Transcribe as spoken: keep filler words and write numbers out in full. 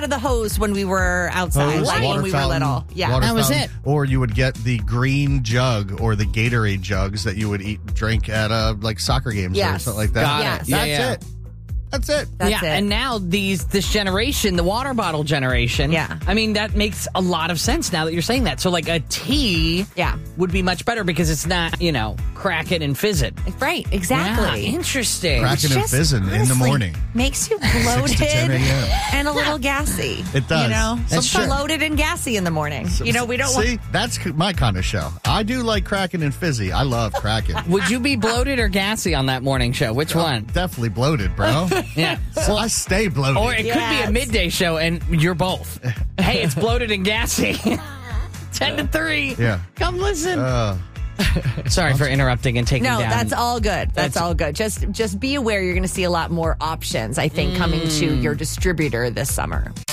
of the hose when we were outside, Hose, like water when we were fountain, little. Yeah. water That was fountain. it. Or you would get the green jug or the Gatorade jugs that you would eat, drink at uh, like soccer games or Yes. something like that. Got it. That's Yeah, yeah. it. That's it. That's yeah, it. and now these this generation, the water bottle generation. Yeah. I mean, that makes a lot of sense now that you're saying that. So, like a tea, Yeah. would be much better because it's not, you know, crack it and fizz it. Right, exactly. Yeah, interesting. Crack- Cracking and Just fizzing in the honestly morning. Makes you six to ten bloated a.m. and a little gassy. It does. You know, That's Sometimes true. bloated and gassy in the morning. You know, we don't See, want. that's my kind of show. I do like cracking and fizzy. I love cracking. Would you be bloated or gassy on that morning show? Which one? Definitely bloated, bro. Yeah. So I stay bloated. Or it could be Yes. a midday show and you're both. Hey, it's bloated and gassy. ten to three. Yeah. Come listen. Uh, Sorry for interrupting and taking No, down. that's all good. That's, That's- all good. Just just be aware you're going to see a lot more options, I think, coming to your distributor this summer.